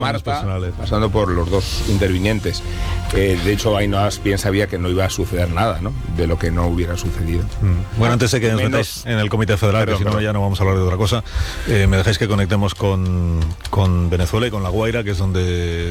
Marta, pasando por los dos intervinientes. De hecho, Ainhoa bien sabía que no iba a suceder nada, ¿no?, de lo que no hubiera sucedido. Bueno, antes de que nos metáis en el Comité Federal, que si no ya no vamos a hablar de otra cosa, me dejáis que conectemos con Venezuela y con La Guaira, que es donde